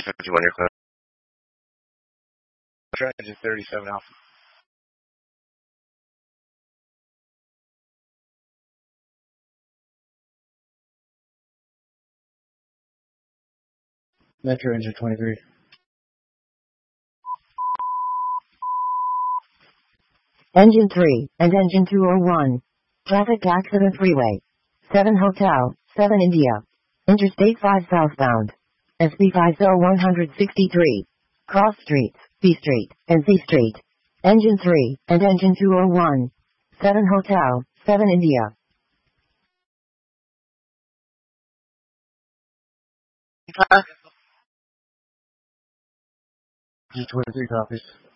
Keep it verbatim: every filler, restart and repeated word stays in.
fifty-one, you're clear. Try engine thirty-seven Alpha. Metro engine twenty-three. Engine three, and engine two oh one. Traffic accident freeway. seven Hotel, seven India. Interstate five southbound. S B five L one sixty-three. Cross streets, B Street, and C Street. Engine three, and engine two oh one. seven Hotel, seven India. G twenty-three copies.